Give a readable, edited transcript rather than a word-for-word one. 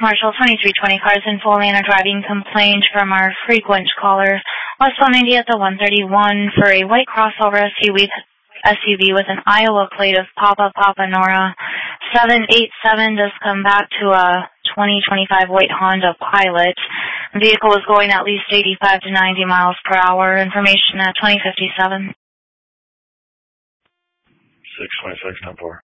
Marshall 2320 cars in full lane, a driving complaint from our frequent caller. West 190 at the 131 for a white crossover SUV with an Iowa plate of Papa Nora 787. Just come back to a 2025 white Honda Pilot. The vehicle was going at least 85 to 90 miles per hour. Information at 2057. 626, 10-4.